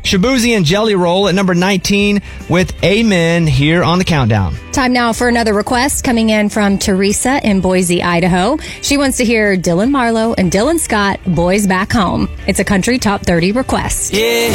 Shabuzi and Jelly Roll at number 19 with Amen here on the countdown. Time now for another request coming in from Teresa in Boise, Idaho. She wants to hear Dylan Marlowe and Dylan Scott, Boys Back Home. It's a country top 30 request. Yeah.